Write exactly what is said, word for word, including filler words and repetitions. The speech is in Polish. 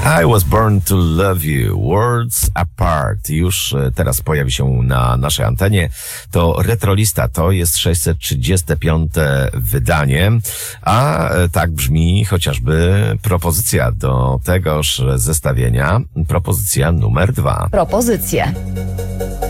I was born to love you, worlds apart. Już teraz pojawi się na naszej antenie. To Retrolista, to jest sześćset trzydzieste piąte wydanie, a tak brzmi chociażby propozycja do tegoż zestawienia, propozycja numer dwa. Propozycje.